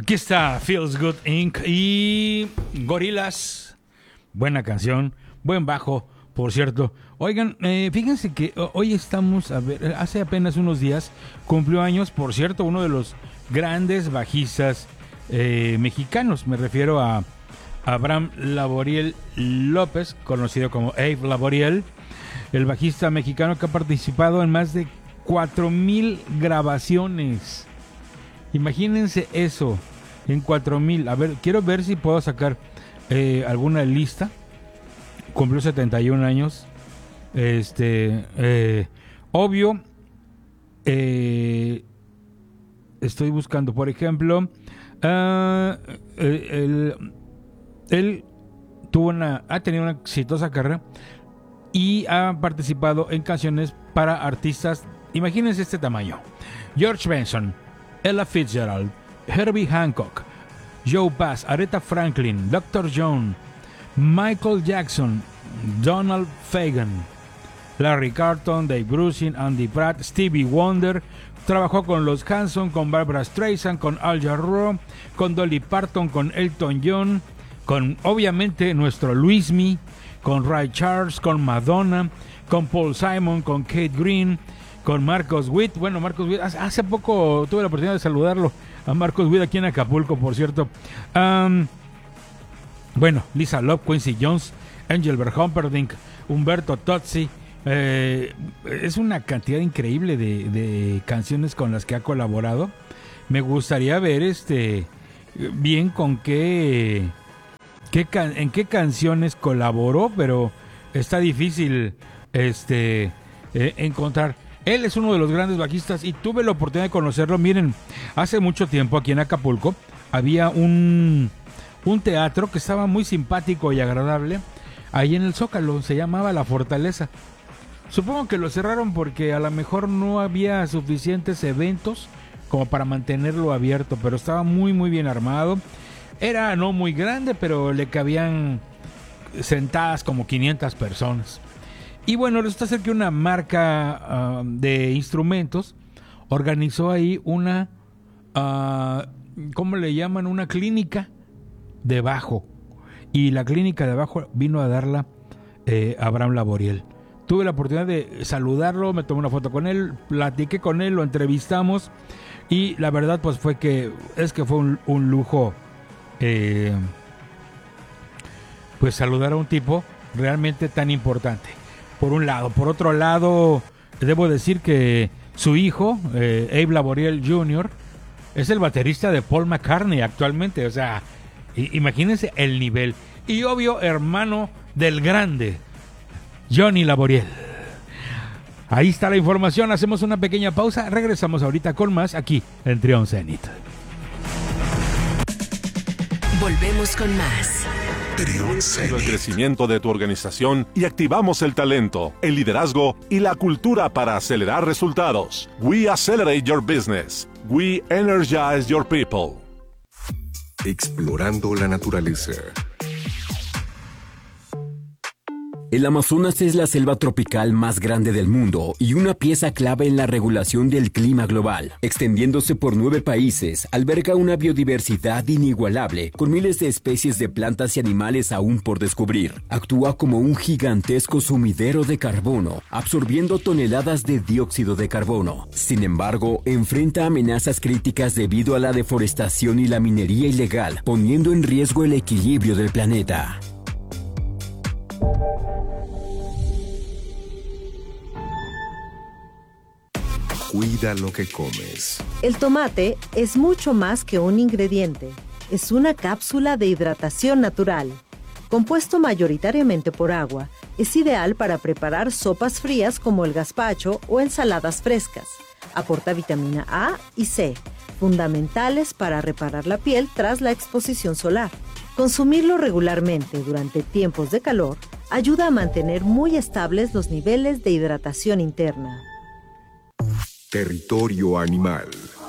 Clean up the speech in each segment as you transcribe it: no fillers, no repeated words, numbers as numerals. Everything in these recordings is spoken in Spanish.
Aquí está Feels Good Inc. y Gorillaz. Buena canción, buen bajo, por cierto. Oigan, fíjense que hoy estamos, hace apenas unos días cumplió años, por cierto, uno de los grandes bajistas mexicanos. Me refiero a Abraham Laboriel López, conocido como Abe Laboriel, el bajista mexicano que ha participado en más de 4,000 grabaciones. Imagínense eso, en 4,000. A ver, quiero ver si puedo sacar alguna lista. Cumplió 71 años. Obvio, estoy buscando, por ejemplo, él ha tenido una exitosa carrera y ha participado en canciones para artistas. Imagínense este tamaño: George Benson, Ella Fitzgerald, Herbie Hancock, Joe Pass, Aretha Franklin, Dr. John, Michael Jackson, Donald Fagen, Larry Carlton, Dave Grusin, Andy Pratt, Stevie Wonder. Trabajó con los Hanson, con Barbra Streisand, con Al Jarreau, con Dolly Parton, con Elton John, con obviamente nuestro Luismi, con Ray Charles, con Madonna, con Paul Simon, con Kate Green, con Marcos Witt. Bueno, Marcos Witt, hace poco tuve la oportunidad de saludarlo a Marcos Witt aquí en Acapulco, por cierto. Bueno, Lisa Love, Quincy Jones, Engelbert Humperdinck, Humberto Tozzi. Es una cantidad increíble de canciones con las que ha colaborado. Me gustaría ver bien con en qué canciones colaboró, pero está difícil encontrar. Él es uno de los grandes bajistas y tuve la oportunidad de conocerlo. Miren, hace mucho tiempo aquí en Acapulco había un teatro que estaba muy simpático y agradable ahí en el Zócalo, se llamaba La Fortaleza. Supongo que lo cerraron porque a lo mejor no había suficientes eventos como para mantenerlo abierto, pero estaba muy muy bien armado. Era no muy grande, pero le cabían sentadas como 500 personas. Y bueno, resulta ser que una marca de instrumentos organizó ahí una, ¿cómo le llaman? Una clínica de bajo. Y la clínica de bajo vino a darla Abraham Laboriel. Tuve la oportunidad de saludarlo, me tomé una foto con él, platiqué con él, lo entrevistamos. Y la verdad pues fue fue un lujo pues saludar a un tipo realmente tan importante. Por un lado. Por otro lado, debo decir que su hijo, Abe Laboriel Jr., es el baterista de Paul McCartney actualmente. O sea, imagínense el nivel. Y obvio, hermano del grande, Johnny Laboriel. Ahí está la información. Hacemos una pequeña pausa. Regresamos ahorita con más aquí en Trión Zenit. Volvemos con más. El crecimiento de tu organización y activamos el talento, el liderazgo y la cultura para acelerar resultados. We accelerate your business. We energize your people. Explorando la naturaleza. El Amazonas es la selva tropical más grande del mundo y una pieza clave en la regulación del clima global. Extendiéndose por 9 países, alberga una biodiversidad inigualable, con miles de especies de plantas y animales aún por descubrir. Actúa como un gigantesco sumidero de carbono, absorbiendo toneladas de dióxido de carbono. Sin embargo, enfrenta amenazas críticas debido a la deforestación y la minería ilegal, poniendo en riesgo el equilibrio del planeta. Cuida lo que comes. El tomate es mucho más que un ingrediente. Es una cápsula de hidratación natural. Compuesto mayoritariamente por agua, es ideal para preparar sopas frías como el gazpacho o ensaladas frescas. Aporta vitamina A y C, fundamentales para reparar la piel tras la exposición solar. Consumirlo regularmente durante tiempos de calor ayuda a mantener muy estables los niveles de hidratación interna. Territorio animal.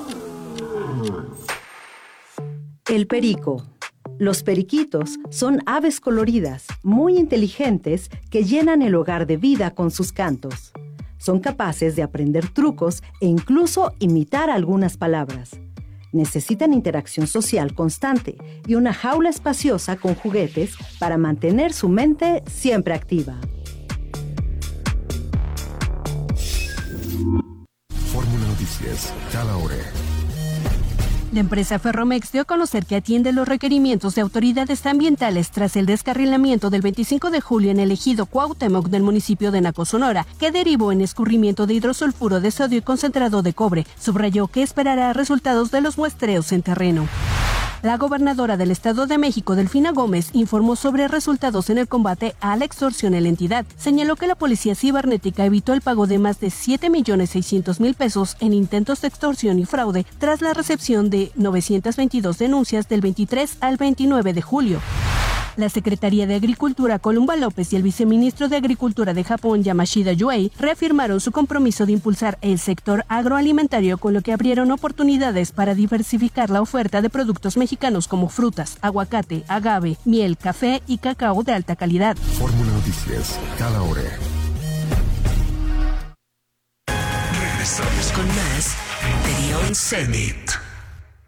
El perico. Los periquitos son aves coloridas, muy inteligentes, que llenan el hogar de vida con sus cantos. Son capaces de aprender trucos e incluso imitar algunas palabras. Necesitan interacción social constante y una jaula espaciosa con juguetes para mantener su mente siempre activa. Fórmula Noticias, cada hora. La empresa Ferromex dio a conocer que atiende los requerimientos de autoridades ambientales tras el descarrilamiento del 25 de julio en el ejido Cuauhtémoc del municipio de Naco, Sonora, que derivó en escurrimiento de hidrosulfuro de sodio y concentrado de cobre. Subrayó que esperará resultados de los muestreos en terreno. La gobernadora del Estado de México, Delfina Gómez, informó sobre resultados en el combate a la extorsión en la entidad. Señaló que la policía cibernética evitó el pago de más de 7.600.000 pesos en intentos de extorsión y fraude tras la recepción de 922 denuncias del 23 al 29 de julio. La Secretaría de Agricultura, Columba López, y el viceministro de Agricultura de Japón, Yamashita Yuei, reafirmaron su compromiso de impulsar el sector agroalimentario, con lo que abrieron oportunidades para diversificar la oferta de productos mexicanos como frutas, aguacate, agave, miel, café y cacao de alta calidad. Fórmula Noticias, cada hora. Regresamos con más de Beyond Zenith.